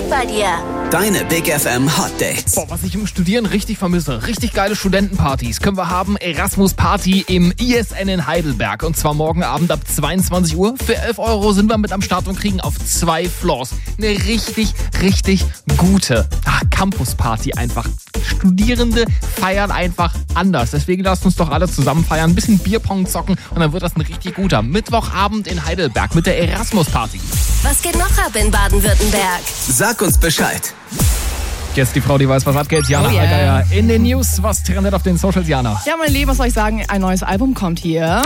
Update bei dir. Deine Big FM Hot Dates. Boah, was ich im Studieren richtig vermisse. Richtig geile Studentenpartys können wir haben. Erasmus Party im ISN in Heidelberg. Und zwar morgen Abend ab 22 Uhr. Für 11 € sind wir mit am Start und kriegen auf 2 Floors eine richtig, richtig gute Campus-Party einfach. Studierende feiern einfach anders. Deswegen lasst uns doch alle zusammen feiern. Ein bisschen Bierpong zocken und dann wird das ein richtig guter Mittwochabend in Heidelberg mit der Erasmus Party. Was geht noch ab in Baden-Württemberg? Sag uns Bescheid. Jetzt die Frau, die weiß, was abgeht. Jana Allgeier in den News. Was trendet auf den Socials, Jana? Ja, mein Lieben, was soll ich sagen? Ein neues Album kommt hier.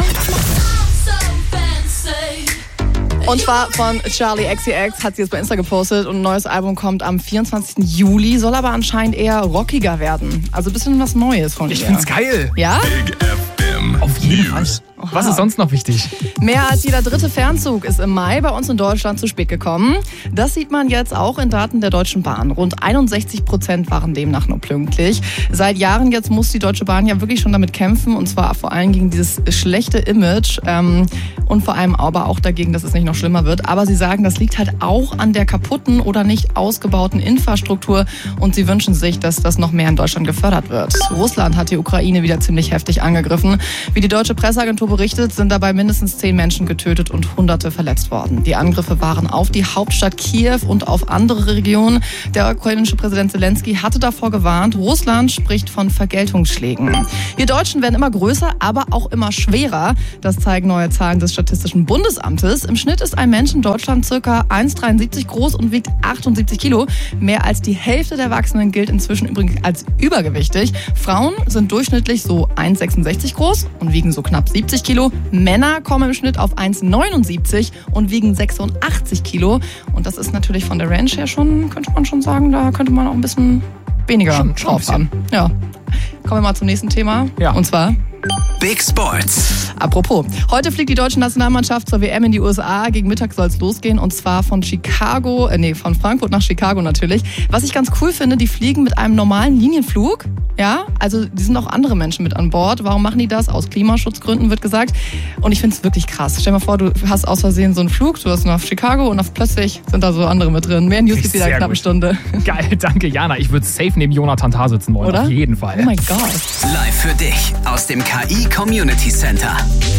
Und zwar von Charli XCX, hat sie jetzt bei Insta gepostet und ein neues Album kommt am 24. Juli, soll aber anscheinend eher rockiger werden. Also ein bisschen was Neues von ihr. Ich find's geil. Ja? Big FM Auf jeden Fall. News. Was ist sonst noch wichtig? Mehr als jeder 3. Fernzug ist im Mai bei uns in Deutschland zu spät gekommen. Das sieht man jetzt auch in Daten der Deutschen Bahn. Rund 61% waren demnach nur pünktlich. Seit Jahren jetzt muss die Deutsche Bahn ja wirklich schon damit kämpfen, und zwar vor allem gegen dieses schlechte Image und vor allem aber auch dagegen, dass es nicht noch schlimmer wird. Aber sie sagen, das liegt halt auch an der kaputten oder nicht ausgebauten Infrastruktur und sie wünschen sich, dass das noch mehr in Deutschland gefördert wird. Russland hat die Ukraine wieder ziemlich heftig angegriffen. Wie die deutsche Presseagentur berichtet, sind dabei mindestens 10 Menschen getötet und Hunderte verletzt worden. Die Angriffe waren auf die Hauptstadt Kiew und auf andere Regionen. Der ukrainische Präsident Zelensky hatte davor gewarnt. Russland spricht von Vergeltungsschlägen. Wir Deutschen werden immer größer, aber auch immer schwerer. Das zeigen neue Zahlen des Statistischen Bundesamtes. Im Schnitt ist ein Mensch in Deutschland ca. 1,73 groß und wiegt 78 Kilo. Mehr als die Hälfte der Erwachsenen gilt inzwischen übrigens als übergewichtig. Frauen sind durchschnittlich so 1,66 groß und wiegen so knapp 70 Kilo. Männer kommen im Schnitt auf 1,79 und wiegen 86 Kilo. Und das ist natürlich von der Range her schon, könnte man schon sagen, da könnte man auch ein bisschen weniger drauf haben. Ja. Kommen wir mal zum nächsten Thema. Ja. Und zwar Big Sports. apropos, heute fliegt die deutsche Nationalmannschaft zur WM in die USA. Gegen Mittag soll es losgehen und zwar von Frankfurt nach Chicago natürlich. Was ich ganz cool finde, die fliegen mit einem normalen Linienflug. Ja, also die sind auch andere Menschen mit an Bord. Warum machen die das? Aus Klimaschutzgründen wird gesagt. Und ich finde es wirklich krass. Stell dir mal vor, du hast aus Versehen so einen Flug, du hast nach Chicago und plötzlich sind da so andere mit drin. Mehr News gibt wieder in einer knappen Stunde. Geil, danke Jana. Ich würde safe neben Jonathan Tah sitzen wollen. Oder? Auf jeden Fall. Oh mein Gott. Live für dich aus dem KI Community Center.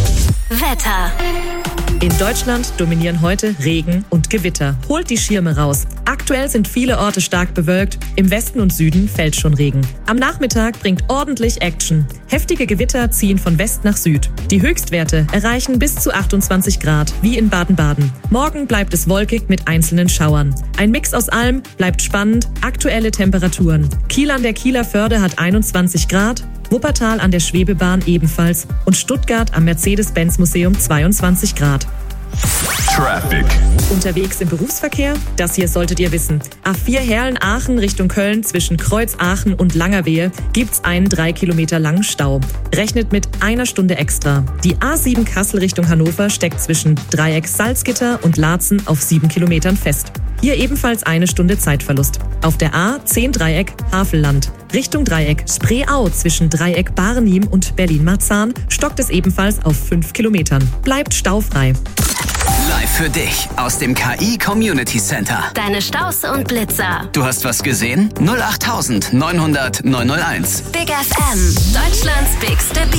Wetter. In Deutschland dominieren heute Regen und Gewitter. Holt die Schirme raus. Aktuell sind viele Orte stark bewölkt. Im Westen und Süden fällt schon Regen. Am Nachmittag bringt ordentlich Action. Heftige Gewitter ziehen von West nach Süd. Die Höchstwerte erreichen bis zu 28 Grad, wie in Baden-Baden. Morgen bleibt es wolkig mit einzelnen Schauern. Ein Mix aus allem bleibt spannend. Aktuelle Temperaturen. Kiel an der Kieler Förde hat 21 Grad. Wuppertal an der Schwebebahn ebenfalls und Stuttgart am Mercedes-Benz-Museum 22 Grad. Traffic. Unterwegs im Berufsverkehr? Das hier solltet ihr wissen. A4 Herlen-Aachen Richtung Köln zwischen Kreuz-Aachen und Langerwehe gibt's einen 3 Kilometer langen Stau. Rechnet mit einer Stunde extra. Die A7 Kassel Richtung Hannover steckt zwischen Dreieck Salzgitter und Laatzen auf 7 Kilometern fest. Hier ebenfalls eine Stunde Zeitverlust. Auf der A10 Dreieck Havelland. Richtung Dreieck Spreeau zwischen Dreieck Barnim und Berlin-Marzahn stockt es ebenfalls auf 5 Kilometern. Bleibt staufrei. Live für dich aus dem KI Community Center. Deine Staus und Blitzer. Du hast was gesehen? 08900 901. Big FM. Deutschlands bigste Beat.